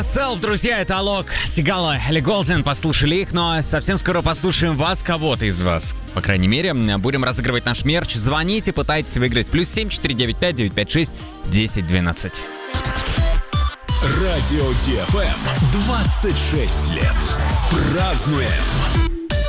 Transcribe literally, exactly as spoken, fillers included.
Self, друзья, это Алок, Сигала, Элли Голден, послушали их, но совсем скоро послушаем вас, кого-то из вас. По крайней мере, будем разыгрывать наш мерч. Звоните, пытайтесь выиграть. Плюс семь четыре девять пять девять пять шесть десять двенадцать. Радио Ти Эф Эм двадцать шесть лет. Празднуем!